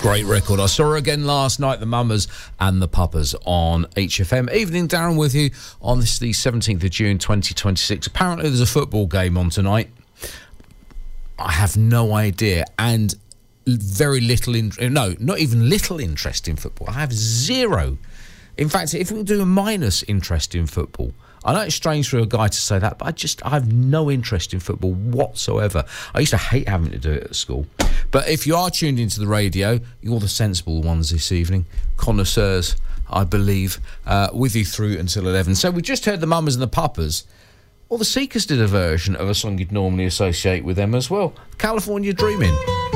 Great record. I saw her again last night, the Mamas and the Papas on HFM. Evening, Darren with you on this, the 17th of June 2026. Apparently there's a football game on tonight. I have no idea, and very little, not even little interest in football. I have zero. In fact, if we can do a minus interest in football. I know it's strange for a guy to say that, but I have no interest in football whatsoever. I used to hate having to do it at school. But if you are tuned into the radio, you're the sensible ones this evening. Connoisseurs, I believe, with you through until 11. So we just heard the Mamas and the Papas. Well, the Seekers did a version of a song you'd normally associate with them as well. California Dreamin'.